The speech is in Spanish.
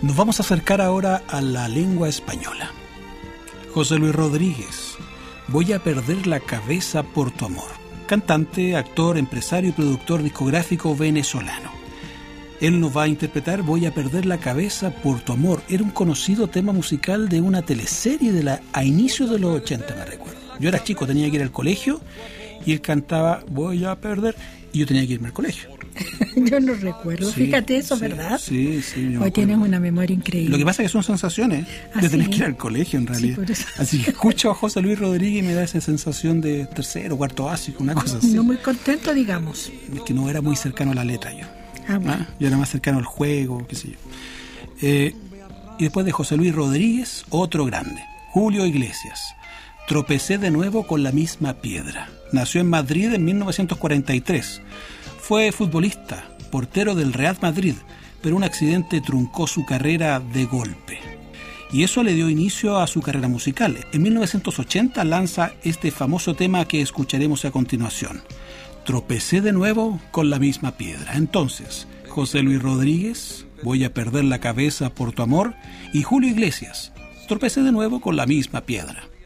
Nos vamos a acercar ahora a la lengua española. José Luis Rodríguez, Voy a perder la cabeza por tu amor. Cantante, actor, empresario y productor discográfico venezolano. Él nos va a interpretar Voy a perder la cabeza por tu amor. Era un conocido tema musical de una teleserie a inicios de los 80, me recuerdo. Yo era chico, tenía que ir al colegio y él cantaba Voy a perder y yo tenía que irme al colegio. Yo no recuerdo, sí, fíjate eso, sí, ¿verdad? Sí. Hoy tienes una memoria increíble. Lo que pasa es que son sensaciones de tener que ir al colegio, en realidad. Sí, así que escucho a José Luis Rodríguez y me da esa sensación de tercero, cuarto básico, una cosa así. No muy contento, digamos. Es que no era muy cercano a la letra yo. Bueno. Yo era más cercano al juego, qué sé yo. Y después de José Luis Rodríguez, otro grande, Julio Iglesias. Tropecé de nuevo con la misma piedra. Nació en Madrid en 1943. Fue futbolista, portero del Real Madrid, pero un accidente truncó su carrera de golpe. Y eso le dio inicio a su carrera musical. En 1980 lanza este famoso tema que escucharemos a continuación. Tropecé de nuevo con la misma piedra. Entonces, José Luis Rodríguez, Voy a perder la cabeza por tu amor, y Julio Iglesias, Tropecé de nuevo con la misma piedra.